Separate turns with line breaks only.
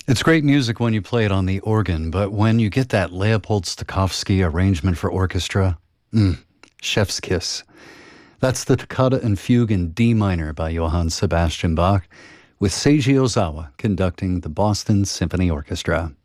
It's great music when you play it on the organ, but when you get that Leopold Stokowski arrangement for orchestra, chef's kiss. That's the Toccata and Fugue in D minor by Johann Sebastian Bach, with Seiji Ozawa conducting the Boston Symphony Orchestra.